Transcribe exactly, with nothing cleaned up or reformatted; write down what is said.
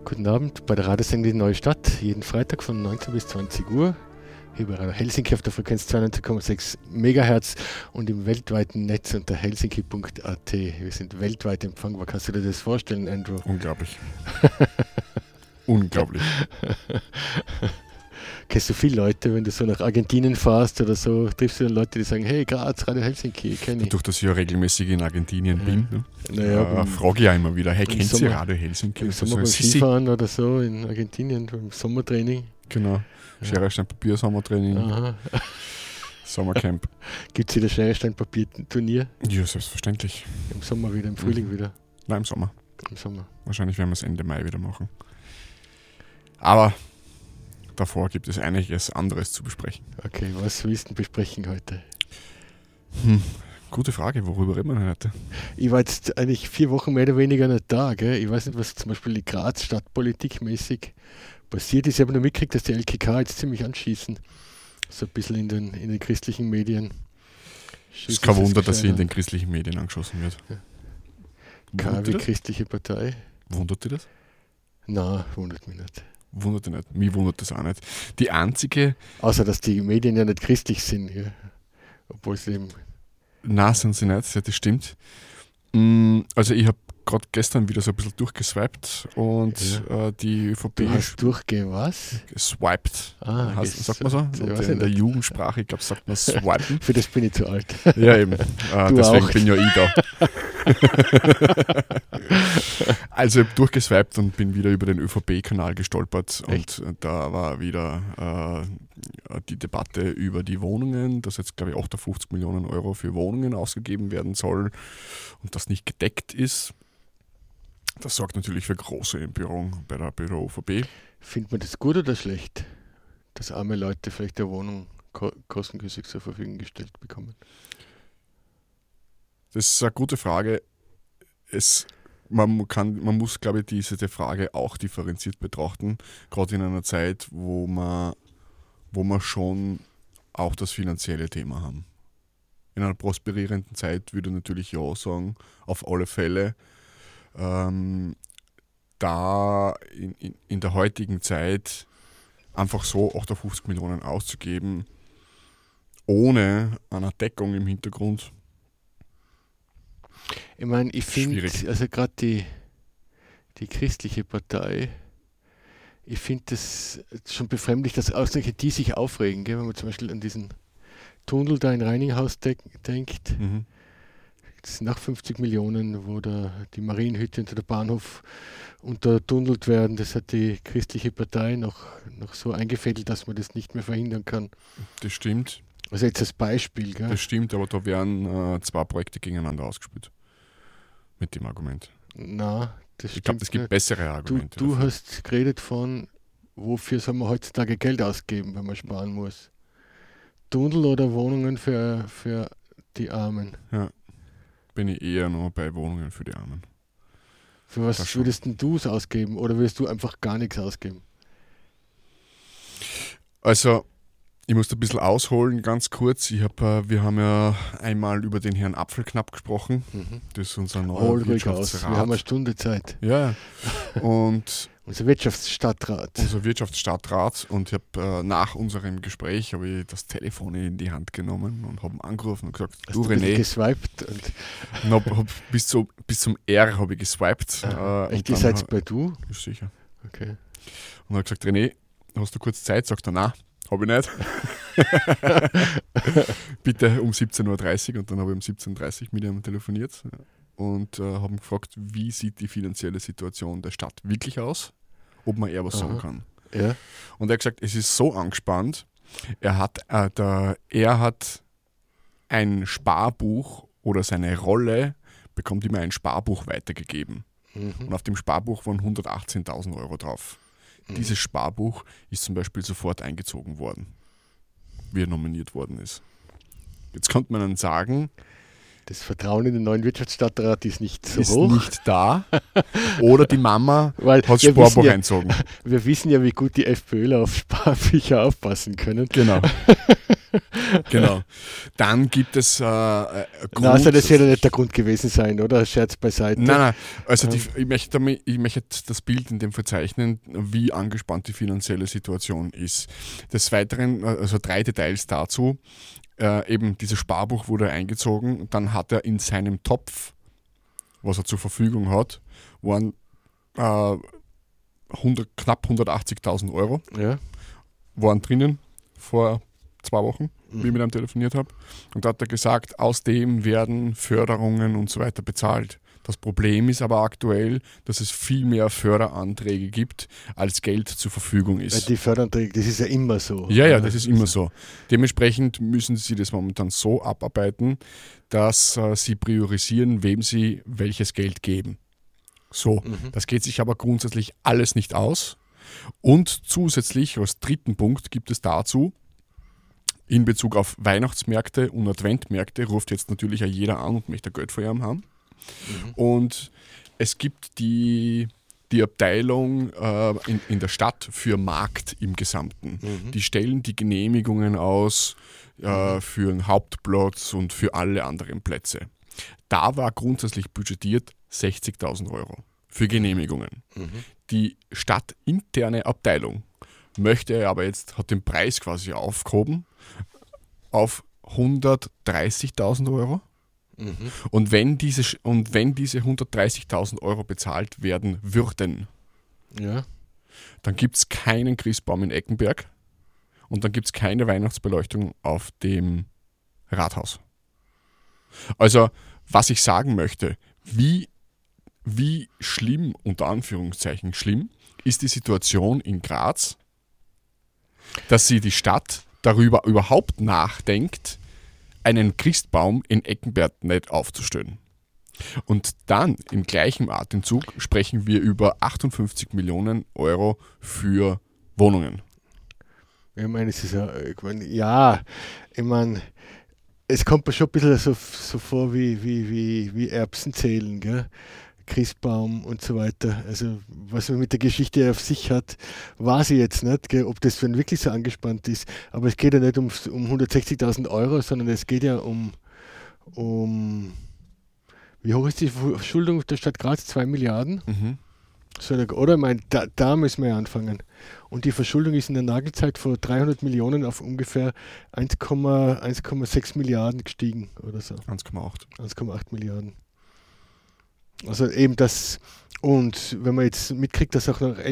Guten Abend bei der Radiosendung Die Neue Stadt, jeden Freitag von neunzehn bis zwanzig Uhr. Hier bei Radio Helsinki auf der Frequenz zweiundneunzig Komma sechs Megahertz und im weltweiten Netz unter helsinki punkt a t. Wir sind weltweit empfangbar. Kannst du dir das vorstellen, Andrew? Unglaublich. Unglaublich. Kennst du viele Leute, wenn du so nach Argentinien fahrst oder so, triffst du dann Leute, die sagen, hey, Graz, Radio Helsinki, kenne ich. Dadurch, dass ich ja regelmäßig in Argentinien ja. bin, ne? naja, äh, frage ich ja immer wieder, hey, kennt Sommer, ihr Radio Helsinki? Im Sommer beim Skifahren oder so in Argentinien, beim Sommertraining. Genau, ja. Schere, Stein, Papier, Sommertraining, Aha. Sommercamp. Gibt es wieder Schere, Stein, Papier-Turnier? Ja, selbstverständlich. Im Sommer wieder, im Frühling mhm. wieder? Nein, im Sommer. Im Sommer. Wahrscheinlich werden wir es Ende Mai wieder machen. Aber davor gibt es einiges anderes zu besprechen. Okay, was willst du denn besprechen heute? Hm, gute Frage, worüber reden wir denn heute? Ich war jetzt eigentlich vier Wochen mehr oder weniger nicht da, gell? Ich weiß nicht, was zum Beispiel in Graz stadtpolitikmäßig passiert ist. Ich habe nur mitgekriegt, dass die L K K jetzt ziemlich anschießen. So ein bisschen in den, in den christlichen Medien. Es ist kein Wunder, dass sie in den christlichen Medien angeschossen wird. Ja. K wie christliche Partei. Wundert dich das? Nein, wundert mich nicht. Wundert dich nicht. Mich wundert das auch nicht. Die einzige... Außer, dass die Medien ja nicht christlich sind. Ja. Obwohl sie eben... Nein, sind sie nicht. Ja, das stimmt. Also ich habe gerade gestern wieder so ein bisschen durchgeswiped und ja. äh, die ÖVP... Du hast durchge was? Geswiped. Ah, heißt, sagt man so? Und in der Jugendsprache, ich glaube, sagt man swipen. Für das bin ich zu alt. Ja, eben. Äh, deswegen auch. Bin ja ich da. Also ich habe durchgeswiped und bin wieder über den ÖVP-Kanal gestolpert. Echt? Und da war wieder äh, die Debatte über die Wohnungen, dass jetzt, glaube ich, achtundfünfzig Millionen Euro für Wohnungen ausgegeben werden soll und das nicht gedeckt ist. Das sorgt natürlich für große Empörung bei der, bei der ÖVP. Findet man das gut oder schlecht, dass arme Leute vielleicht eine Wohnung ko- kostengünstig zur Verfügung gestellt bekommen? Das ist eine gute Frage. Es, man, kann, man muss, glaube ich, diese Frage auch differenziert betrachten, gerade in einer Zeit, wo man, wo man schon auch das finanzielle Thema haben. In einer prosperierenden Zeit würde ich natürlich ja sagen, auf alle Fälle. Ähm, da in, in, in der heutigen Zeit einfach so achtundfünfzig Millionen auszugeben, ohne eine Deckung im Hintergrund. Ich meine, ich finde, also gerade die, die christliche Partei, ich finde das schon befremdlich, dass ausgerechnet die sich aufregen, gell? Wenn man zum Beispiel an diesen Tunnel da in Reininghaus de- denkt. Mhm. Das sind nach fünfzig Millionen, wo da die Marienhütte und der Bahnhof untertunnelt werden. Das hat die christliche Partei noch, noch so eingefädelt, dass man das nicht mehr verhindern kann. Das stimmt. Also jetzt als Beispiel. Gell? Das stimmt, aber da werden äh, zwei Projekte gegeneinander ausgespielt. Mit dem Argument. Na, das ich glaube, es gibt nicht. bessere Argumente. Du, du hast geredet von, wofür soll man heutzutage Geld ausgeben, wenn man sparen muss. Tunnel oder Wohnungen für, für die Armen? Ja. Bin ich eher noch bei Wohnungen für die Armen. Für was würdest denn du es ausgeben oder würdest du einfach gar nichts ausgeben? Also, ich muss da ein bisschen ausholen, ganz kurz. Ich hab, äh, wir haben ja einmal über den Herrn Apfelknapp gesprochen. Mhm. Das ist unser neuer Hol Wirtschaftsrat. Wir haben eine Stunde Zeit. Ja, und unser Wirtschaftsstadtrat. Unser Wirtschaftsstadtrat. Und ich habe äh, nach unserem Gespräch habe ich das Telefon in die Hand genommen und habe ihn angerufen und gesagt, Hast du, du René. geswiped? Und, und hab, hab bis, zu, bis zum R habe ich geswiped. Ah, äh, echt, ihr seid bei du? Ist sicher. Okay. Und habe gesagt, René, hast du kurz Zeit? Sagt er, nein. Habe ich nicht. Bitte um siebzehn Uhr dreißig und dann habe ich um siebzehn Uhr dreißig mit ihm telefoniert und äh, habe ihn gefragt, wie sieht die finanzielle Situation der Stadt wirklich aus, ob man eher was Aha. sagen kann. Ja. Und er hat gesagt, es ist so angespannt, er hat, äh, der, er hat ein Sparbuch oder seine Rolle bekommt immer ein Sparbuch weitergegeben. Mhm. Und auf dem Sparbuch waren hundertachtzehntausend Euro drauf. Dieses Sparbuch ist zum Beispiel sofort eingezogen worden, wie er nominiert worden ist. Jetzt könnte man dann sagen, das Vertrauen in den neuen Wirtschaftsstadtrat ist nicht so ist hoch. Ist nicht da. Oder die Mama Weil hat das Sparbuch ja, eingezogen. Wir wissen ja, wie gut die FPÖler auf Sparbücher aufpassen können. Genau. Genau. Dann gibt es äh, Nein, also das hätte nicht der Grund gewesen sein, oder? Scherz beiseite. Nein, nein. Also die, Ähm. ich, möchte damit, ich möchte das Bild in dem verzeichnen, wie angespannt die finanzielle Situation ist. Des Weiteren, also drei Details dazu. Äh, eben dieses Sparbuch wurde eingezogen, dann hat er in seinem Topf, was er zur Verfügung hat, waren äh, hundert, knapp hundertachtzigtausend Euro Ja. waren drinnen vor zwei Wochen, Mhm. wie ich mit ihm telefoniert habe. Und da hat er gesagt, aus dem werden Förderungen und so weiter bezahlt. Das Problem ist aber aktuell, dass es viel mehr Förderanträge gibt, als Geld zur Verfügung Weil ist. die Förderanträge, das ist ja immer so. Ja, ja, das ist immer so. Dementsprechend müssen sie das momentan so abarbeiten, dass äh, sie priorisieren, wem sie welches Geld geben. So, Mhm. das geht sich aber grundsätzlich alles nicht aus. Und zusätzlich als dritten Punkt gibt es dazu, in Bezug auf Weihnachtsmärkte und Adventmärkte, ruft jetzt natürlich auch jeder an und möchte Geld von ihm haben. Mhm. Und es gibt die, die Abteilung äh, in, in der Stadt für Markt im Gesamten. Mhm. Die stellen die Genehmigungen aus äh, für einen Hauptplatz und für alle anderen Plätze. Da war grundsätzlich budgetiert sechzigtausend Euro für Genehmigungen. Mhm. Die stadtinterne Abteilung möchte aber jetzt, hat den Preis quasi aufgehoben auf hundertdreißigtausend Euro. Mhm. Und wenn diese, und wenn diese hundertdreißigtausend Euro bezahlt werden würden, Ja. dann gibt es keinen Christbaum in Eckenberg und dann gibt es keine Weihnachtsbeleuchtung auf dem Rathaus. Also, was ich sagen möchte, wie, wie schlimm, unter Anführungszeichen schlimm, ist die Situation in Graz, dass sie die Stadt darüber überhaupt nachdenkt, einen Christbaum in Eckenberg nicht aufzustellen. Und dann im gleichen Atemzug sprechen wir über achtundfünfzig Millionen Euro für Wohnungen. Ich meine, es ist ja, ich meine, ja, ich meine, es kommt mir schon ein bisschen so, so vor wie, wie, wie, wie Erbsen zählen, gell? Christbaum und so weiter. Also was man mit der Geschichte auf sich hat, weiß ich jetzt nicht, gell, ob das dann wirklich so angespannt ist. Aber es geht ja nicht um, um hundertsechzigtausend Euro, sondern es geht ja um, um wie hoch ist die Verschuldung der Stadt Graz? Zwei Milliarden? Mhm. So, oder? Ich meine, da, da müssen wir ja anfangen. Und die Verschuldung ist in der Nagelzeit von dreihundert Millionen auf ungefähr eins Komma sechs Milliarden gestiegen oder so. eins Komma acht. eins Komma acht Milliarden. Also eben das, und wenn man jetzt mitkriegt, dass auch noch